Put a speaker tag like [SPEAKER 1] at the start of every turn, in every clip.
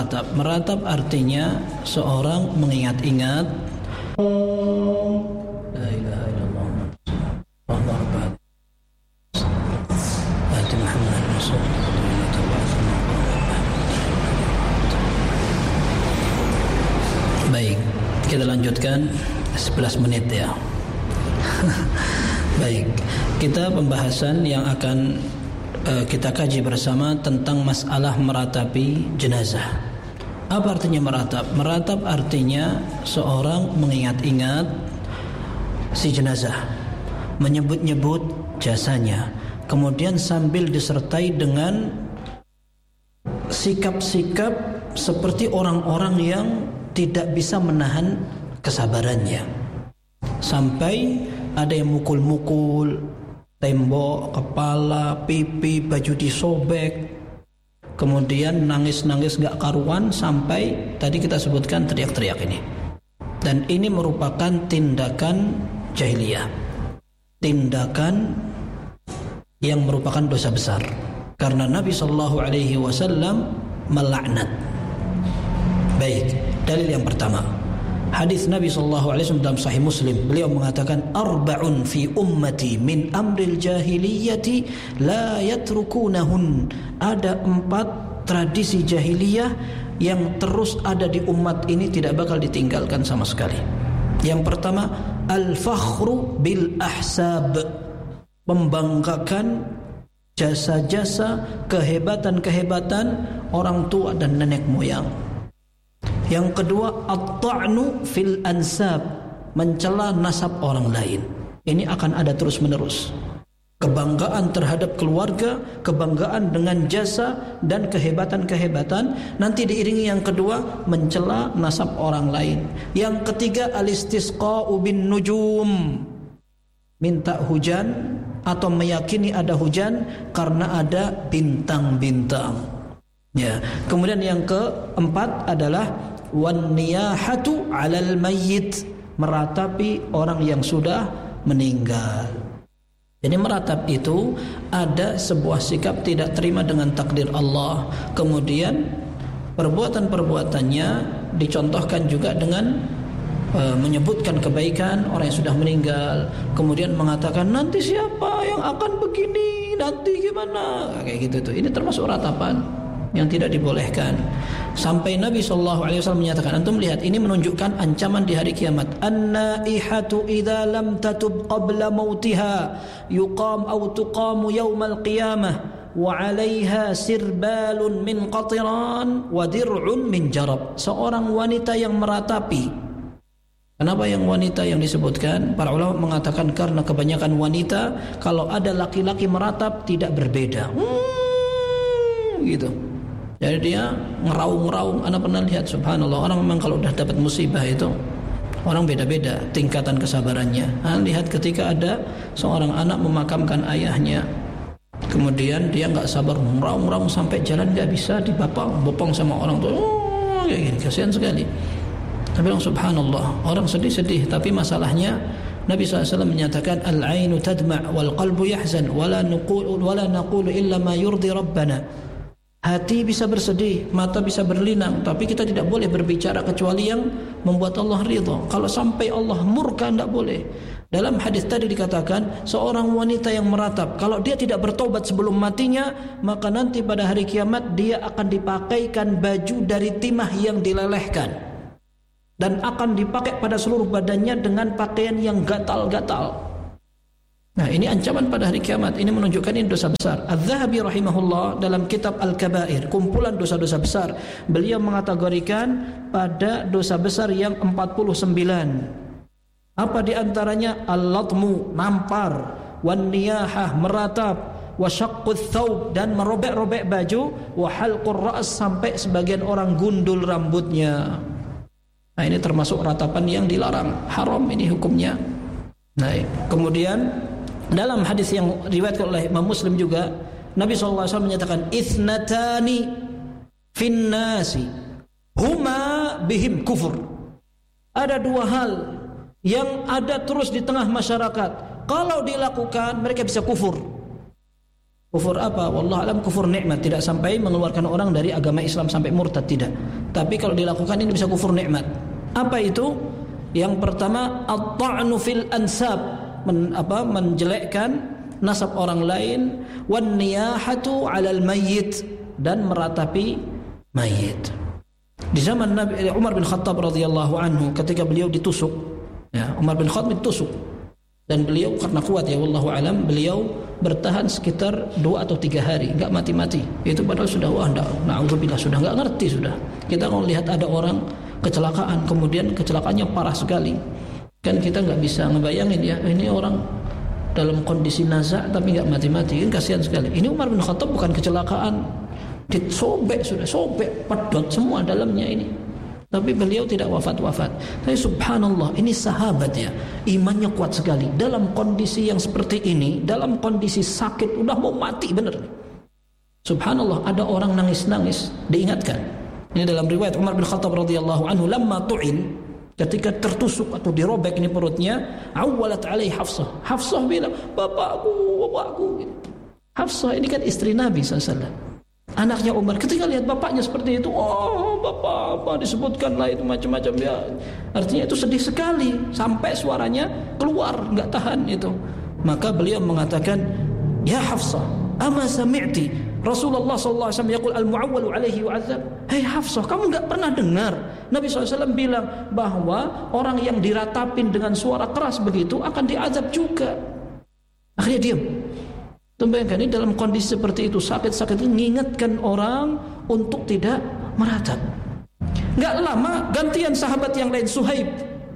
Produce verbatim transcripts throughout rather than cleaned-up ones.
[SPEAKER 1] meratap? Meratap artinya seorang mengingat-ingat la ilaha illallah Allahu akbar Ati Muhammad Rasulullah. Baik, kita lanjutkan sebelas menit ya. Baik, kita pembahasan yang akan uh, kita kaji bersama tentang masalah meratapi jenazah. Apa artinya meratap? Meratap artinya seorang mengingat-ingat si jenazah, menyebut-nyebut jasanya, kemudian sambil disertai dengan sikap-sikap seperti orang-orang yang tidak bisa menahan kesabarannya, sampai ada yang mukul-mukul tembok, kepala, pipi, baju disobek, kemudian nangis-nangis gak karuan, sampai tadi kita sebutkan teriak-teriak ini. Dan ini merupakan tindakan jahiliyah, tindakan yang merupakan dosa besar, karena Nabi Shallallahu Alaihi Wasallam melaknat. Baik, dalil yang pertama, hadis Nabi Shallallahu Alaihi Wasallam dalam Sahih Muslim, beliau mengatakan arba'un fi ummati min amril jahiliyati la yatrukunahun. Ada empat tradisi jahiliyah yang terus ada di umat ini, tidak bakal ditinggalkan sama sekali. Yang pertama, al-fakhru bil ahsab, membanggakan jasa-jasa, kehebatan-kehebatan orang tua dan nenek moyang. Yang kedua, at-ta'nu fil ansab, mencela nasab orang lain. Ini akan ada terus-menerus. Kebanggaan terhadap keluarga, kebanggaan dengan jasa dan kehebatan-kehebatan. Nanti diiringi yang kedua, mencela nasab orang lain. Yang ketiga, al-istisqa'u bin nujum, minta hujan atau meyakini ada hujan karena ada bintang-bintang. Ya. Kemudian yang keempat adalah wan niyahatu 'alal mayyit, meratapi orang yang sudah meninggal. Jadi meratap itu ada sebuah sikap tidak terima dengan takdir Allah. Kemudian perbuatan-perbuatannya dicontohkan juga dengan uh, menyebutkan kebaikan orang yang sudah meninggal. Kemudian mengatakan nanti siapa yang akan begini, nanti gimana, kayak gitu tuh. Ini termasuk ratapan yang tidak dibolehkan. Sampai Nabi Shallallahu Alaihi Wasallam menyatakan, antum lihat, ini menunjukkan ancaman di hari kiamat. An-naihatu idza lam tatub qabla mautiha yuqam aw tuqamu yaumal qiyamah wa 'alaiha sirbalun min qatiran wa dir'un min jarab. Seorang wanita yang meratapi. Kenapa yang wanita yang disebutkan? Para ulama mengatakan karena kebanyakan wanita kalau ada laki-laki meratap tidak berbeda. Hmm, gitu. Jadi dia ngeraung-ngeraung. Anda pernah lihat, subhanallah, orang memang kalau udah dapat musibah itu orang beda-beda tingkatan kesabarannya. Anda lihat ketika ada seorang anak memakamkan ayahnya, kemudian dia nggak sabar, ngeraung-ngeraung sampai jalan nggak bisa, dibapang, bopong sama orang tua. Oh, kayak gini, kasihan sekali. Tapi orang subhanallah, orang sedih-sedih, tapi masalahnya Nabi shallallahu alaihi wasallam menyatakan al-ainu tadma' wal qalbu yahzan wala naqulu wala naqulu illa ma yurdi rabbana. Hati bisa bersedih, mata bisa berlinang, tapi kita tidak boleh berbicara kecuali yang membuat Allah ridha. Kalau sampai Allah murka, tidak boleh. Dalam hadis tadi dikatakan, seorang wanita yang meratap, kalau dia tidak bertobat sebelum matinya, maka nanti pada hari kiamat dia akan dipakaikan baju dari timah yang dilelehkan, dan akan dipakai pada seluruh badannya dengan pakaian yang gatal-gatal. Nah, ini ancaman pada hari kiamat. Ini menunjukkan ini dosa besar. Az-Zahabi rahimahullah dalam kitab Al-Kabair, kumpulan dosa-dosa besar, beliau mengategorikan pada dosa besar yang empat puluh sembilan. Apa di antaranya? Al-latmu, nampar, wan niyahah, meratap, wa syaqqut thawb, dan merobek-robek baju, wa halqur ra's, sampai sebagian orang gundul rambutnya. Nah, ini termasuk ratapan yang dilarang, haram ini hukumnya. Nah, kemudian dalam hadis yang diriwayatkan oleh Imam Muslim juga, Nabi shallallahu alaihi wasallam menyatakan ithnatani fin nasi huma bihim kufur. Ada dua hal yang ada terus di tengah masyarakat, kalau dilakukan mereka bisa kufur. Kufur apa? Wallahu alam, kufur nikmat, tidak sampai mengeluarkan orang dari agama Islam sampai murtad, tidak. Tapi kalau dilakukan ini bisa kufur nikmat. Apa itu? Yang pertama, at-ta'nu fil ansab, men, apa, menjelekkan nasab orang lain, wan niyahatu 'alal mayyit, dan meratapi mayit. Di zaman Nabi Umar bin Khattab radhiyallahu anhu, ketika beliau ditusuk, ya, Umar bin Khattab ditusuk, dan beliau karena kuat, ya wallahu alam, beliau bertahan sekitar dua atau tiga hari, enggak mati-mati. Itu padahal sudah wah, na'udzubillah, sudah enggak ngerti sudah. Kita kalau lihat ada orang kecelakaan, kemudian kecelakaannya parah sekali, kan kita enggak bisa ngebayangin ya, ini orang dalam kondisi naza tapi enggak mati-mati, kan kasihan sekali. Ini Umar bin Khattab bukan kecelakaan, disobek sudah, sobek, pedot semua dalamnya ini. Tapi beliau tidak wafat-wafat. Tapi subhanallah, ini sahabat ya, imannya kuat sekali. Dalam kondisi yang seperti ini, dalam kondisi sakit, udah mau mati bener. Subhanallah, ada orang nangis-nangis, diingatkan. Ini dalam riwayat Umar bin Khattab radhiyallahu anhu, lamma tu'in, ketika tertusuk atau dirobek ini perutnya, awwalat alaihi Hafsah. Hafsah bilang, bapakku, bapakku. Hafsah ini kan istri Nabi sallallahu alaihi wasallam, anaknya Umar. Ketika lihat bapaknya seperti itu, oh bapak apa disebutkanlah itu macam-macam ya. Artinya itu sedih sekali sampai suaranya keluar, enggak tahan itu. Maka beliau mengatakan, ya Hafsah, ama sami'ti Rasulullah sallallahu alaihi wasallam yaqul al-mu'awwalu alaihi yu'adzab. Hei Hafsah, kamu enggak pernah dengar Nabi sallallahu alaihi wasallam bilang bahwa orang yang diratapin dengan suara keras begitu akan diazab juga. Akhirnya diam. Bayangkan, ini dalam kondisi seperti itu, sakit-sakit ini mengingatkan orang untuk tidak meratap. Enggak lama gantian sahabat yang lain, Suhaib,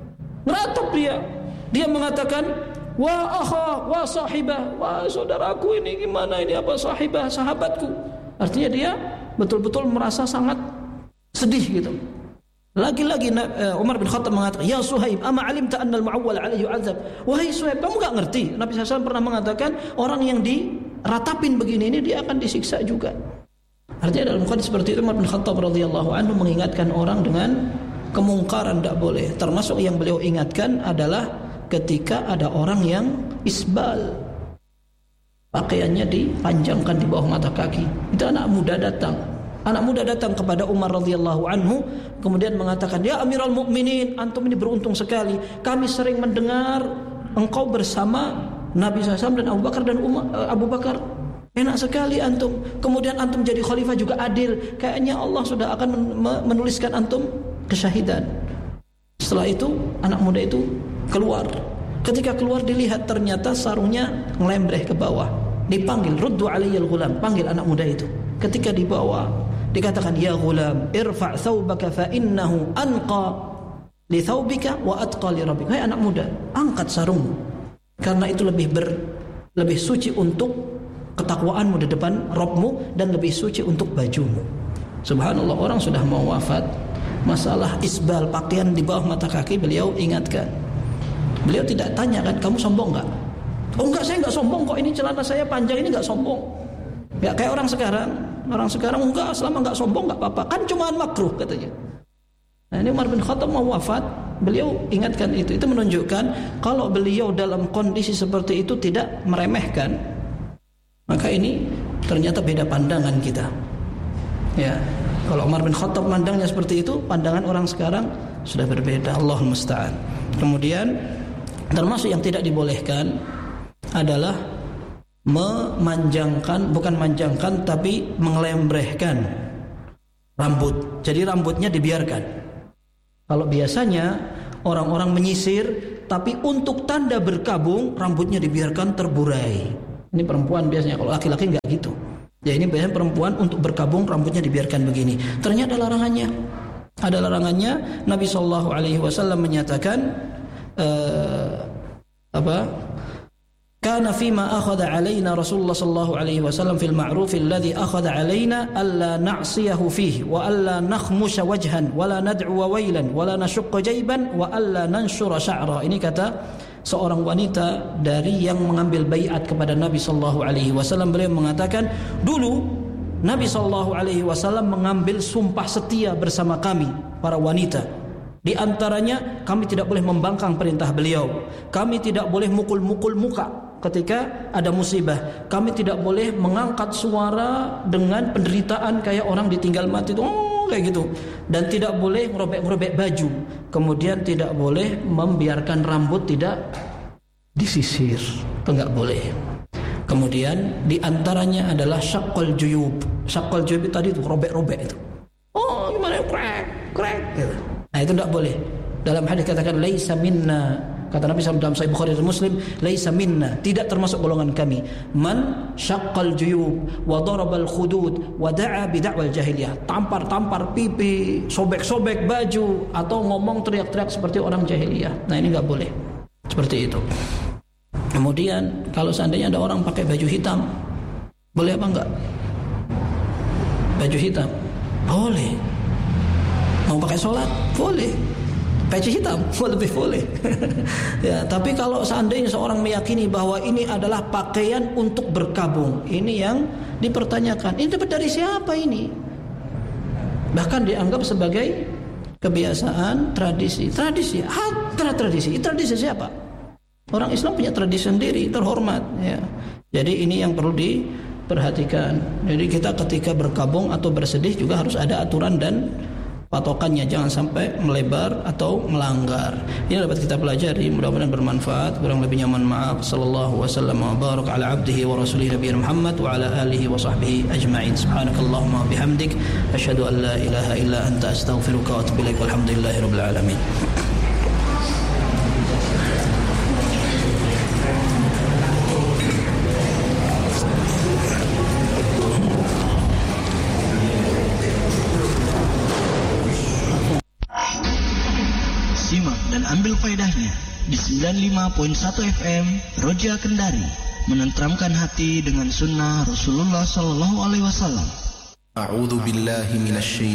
[SPEAKER 1] meratap dia. Dia mengatakan, wa akha, wa sahibah, wa saudaraku ini gimana ini, apa sahibah, sahabatku. Artinya dia betul-betul merasa sangat sedih gitu. Lagi-lagi Umar bin Khattab mengatakan, ya Suhaib, ama alimta anna al-mu'awwal alaihi yu'adzab. Wahai Suhaib, kamu enggak ngerti, Nabi sallallahu alaihi wasallam pernah mengatakan orang yang diratapin begini ini dia akan disiksa juga. Artinya dalam kondisi seperti itu, Umar bin Khattab radhiyallahu anhu mengingatkan orang dengan kemungkaran, tidak boleh. Termasuk yang beliau ingatkan adalah ketika ada orang yang isbal, pakaiannya dipanjangkan di bawah mata kaki. Itu anak muda datang. Anak muda datang kepada Umar radhiyallahu anhu, kemudian mengatakan, ya Amirul Mukminin, antum ini beruntung sekali. Kami sering mendengar engkau bersama Nabi sallallahu alaihi wasallam dan Abu Bakar dan Umar, Abu Bakar. Enak sekali antum. Kemudian antum jadi khalifah juga adil. Kayaknya Allah sudah akan menuliskan antum kesyahidan. Setelah itu anak muda itu keluar. Ketika keluar dilihat ternyata sarungnya ngelembreh ke bawah. Dipanggil, ruddu alayyal ghulam, panggil anak muda itu. Ketika dibawa, dikatakan, ya ghulam, irfa' thawbaka fa innahu anqa li thawbika wa atqa li rabbika. Hai anak muda, angkat sarungmu, karena itu lebih ber, lebih suci untuk ketakwaanmu di depan Rabbmu dan lebih suci untuk bajumu. Subhanallah, orang sudah mau wafat, masalah isbal pakaian di bawah mata kaki beliau ingatkan. Beliau tidak tanya kan, kamu sombong enggak? Oh enggak, saya enggak sombong kok, ini celana saya panjang, ini enggak sombong. Ya kayak orang sekarang, orang sekarang enggak, selama enggak sombong enggak apa-apa, kan cuma makruh katanya. Nah ini Umar bin Khattab mau wafat, beliau ingatkan itu. Itu menunjukkan kalau beliau dalam kondisi seperti itu tidak meremehkan, maka ini ternyata beda pandangan kita. Ya, kalau Umar bin Khattab pandangnya seperti itu, pandangan orang sekarang sudah berbeda. Allahul musta'an. Kemudian termasuk yang tidak dibolehkan adalah memanjangkan, bukan manjangkan tapi mengelembrehkan rambut. Jadi rambutnya dibiarkan. Kalau biasanya orang-orang menyisir, tapi untuk tanda berkabung rambutnya dibiarkan terburai. Ini perempuan biasanya, kalau laki-laki enggak gitu. Ya ini biasanya perempuan untuk berkabung rambutnya dibiarkan begini. Ternyata ada larangannya. Ada larangannya. Nabi shallallahu alaihi wasallam menyatakan uh, apa? Kana fima akhadha alaina Rasulullah sallallahu alaihi wasallam fil ma'ruf alladhi akhadha alaina alla na'siyahu fihi wa alla nakhmusha wajhan wa la nad'u wailan wa la nashqa jayban wa alla nanshura sya'ra. Ini kata seorang wanita dari yang mengambil baiat kepada Nabi sallallahu alaihi wasallam. Beliau mengatakan, dulu Nabi sallallahu alaihi wasallam mengambil sumpah setia bersama kami para wanita. Di antaranya kami tidak boleh membangkang perintah beliau. Kami tidak boleh mukul-mukul muka. ketika ada musibah. Kami tidak boleh mengangkat suara dengan penderitaan kayak orang ditinggal mati itu, oh kayak gitu. Dan tidak boleh ngerobek-ngerobek baju. Kemudian tidak boleh membiarkan rambut tidak disisir, itu enggak boleh. Kemudian diantaranya adalah syaqqal juyub. Syaqqal juyub tadi itu robek-robek itu. Oh gimana, krek, krek gitu. Nah itu tidak boleh. Dalam hadis katakan laisa minna, kata Nabi sallallahu alaihi wasallam dalam Sahih Bukhari dan Muslim, laisa minna, tidak termasuk golongan kami, man syaqqal juyub wa darabal khudud wa da'a bi da'wal jahiliyah. Tampar-tampar pipi, sobek-sobek baju, atau ngomong teriak-teriak seperti orang jahiliyah. Nah ini enggak boleh seperti itu. Kemudian kalau seandainya ada orang pakai baju hitam, boleh apa enggak? Baju hitam boleh. Mau pakai sholat boleh. Peci hitam lebih boleh. Ya, tapi kalau seandainya seorang meyakini bahwa ini adalah pakaian untuk berkabung, ini yang dipertanyakan. Ini dapat dari siapa ini? Bahkan dianggap sebagai kebiasaan, tradisi. Tradisi, apa tradisi? Tradisi siapa? Orang Islam punya tradisi sendiri, terhormat. Ya. Jadi ini yang perlu diperhatikan. Jadi kita ketika berkabung atau bersedih juga harus ada aturan dan patokannya, jangan sampai melebar atau melanggar. Ini dapat kita pelajari, mudah-mudahan bermanfaat. Kurang lebihnya mohon maaf. Sallallahu wasallam wa baraka ala abdihi wa rasulihi nabiyina Muhammad wa ala alihi wa sahbihi ajma'in. Subhanakallahumma bihamdik asyhadu an la ilaha illa anta astaghfiruka wa atubu ilaik. Walhamdulillahirabbil alamin.
[SPEAKER 2] Simak dan ambil faedahnya di sembilan puluh lima koma satu F M Roja Kendari, menenteramkan hati dengan sunnah Rasulullah sallallahu alaihi wasallam.
[SPEAKER 3] A'udzu billahi minasy